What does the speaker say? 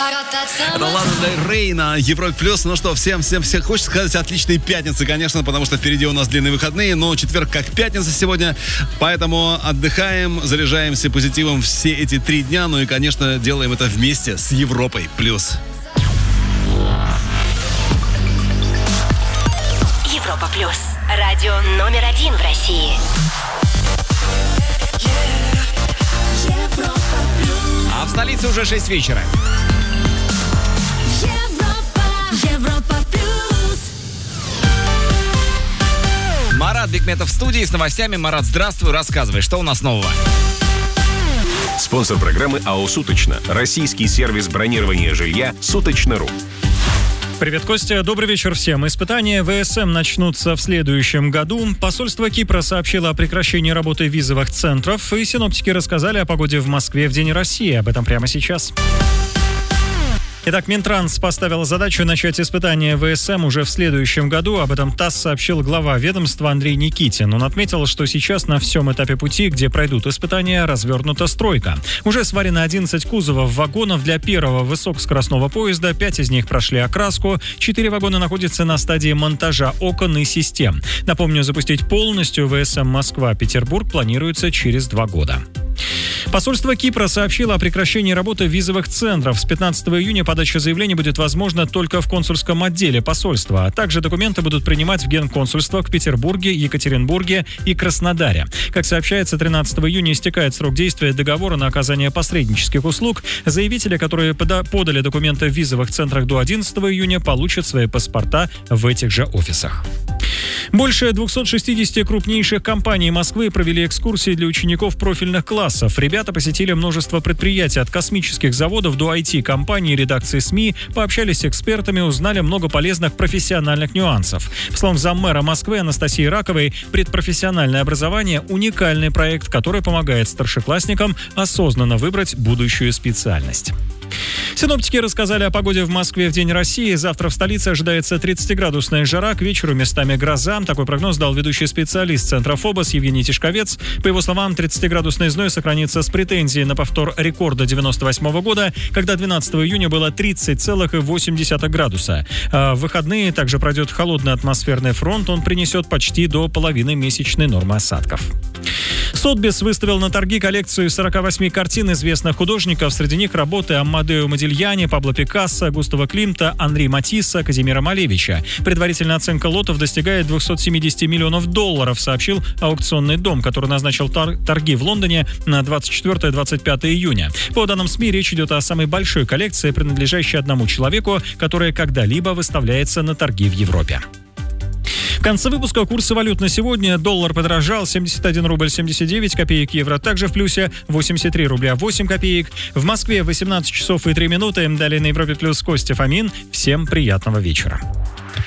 Это Лана Дель Рей на Европе Плюс. Ну что, всем хочется сказать отличной пятницы, конечно, потому что впереди у нас длинные выходные, но четверг как пятница сегодня, поэтому отдыхаем, заряжаемся позитивом все эти 3 дня, ну и, конечно, делаем это вместе с Европой Плюс. Европа Плюс. Радио номер 1 в России. А в столице уже 6 вечера. Европа Плюс. Марат Бикметов в студии с новостями. Марат, здравствуй, рассказывай, что у нас нового? Спонсор программы АО «Суточно». Российский сервис бронирования жилья «Суточно.ру». Привет, Костя. Добрый вечер всем. Испытания ВСМ начнутся в следующем году. Посольство Кипра сообщило о прекращении работы визовых центров. И синоптики рассказали о погоде в Москве в День России. Об этом прямо сейчас. Итак, Минтранс поставил задачу начать испытания ВСМ уже в следующем году. Об этом ТАСС сообщил глава ведомства Андрей Никитин. Он отметил, что сейчас на всем этапе пути, где пройдут испытания, развернута стройка. Уже сварено 11 кузовов вагонов для первого высокоскоростного поезда. 5 из них прошли окраску. 4 вагона находятся на стадии монтажа окон и систем. Напомню, запустить полностью ВСМ Москва-Петербург планируется через 2 года. Посольство Кипра сообщило о прекращении работы визовых центров. С 15 июня подача заявлений будет возможна только в консульском отделе посольства. А также документы будут принимать в генконсульствах в Петербурге, Екатеринбурге и Краснодаре. Как сообщается, 13 июня истекает срок действия договора на оказание посреднических услуг. Заявители, которые подали документы в визовых центрах до 11 июня, получат свои паспорта в этих же офисах. Больше 260 крупнейших компаний Москвы провели экскурсии для учеников профильных классов. Ребята посетили множество предприятий, от космических заводов до IT-компаний и редакций СМИ, пообщались с экспертами, узнали много полезных профессиональных нюансов. По словам заммэра Москвы Анастасии Раковой, предпрофессиональное образование – уникальный проект, который помогает старшеклассникам осознанно выбрать будущую специальность. Синоптики рассказали о погоде в Москве в День России. Завтра в столице ожидается 30-градусная жара, к вечеру местами гроза. Такой прогноз дал ведущий специалист Центра ФОБОС Евгений Тишковец. По его словам, 30-градусный зной сохранится с претензией на повтор рекорда 98 года, когда 12 июня было 30,8 градуса. В выходные также пройдет холодный атмосферный фронт. Он принесет почти до половины месячной нормы осадков. Сотбис выставил на торги коллекцию 48 картин известных художников. Среди них работы Амадео Модильяни, Пабло Пикассо, Густава Климта, Анри Матисса, Казимира Малевича. Предварительная оценка лотов достигает $270 миллионов, сообщил аукционный дом, который назначил торги в Лондоне на 24-25 июня. По данным СМИ, речь идет о самой большой коллекции, принадлежащей одному человеку, которая когда-либо выставляется на торги в Европе. В конце выпуска курсы валют на сегодня. Доллар подорожал, 71 рубль 79 копеек, евро также в плюсе, 83 рубля 8 копеек. В Москве 18 часов и 3 минуты. Далее на Европе Плюс Костя Фомин. Всем приятного вечера.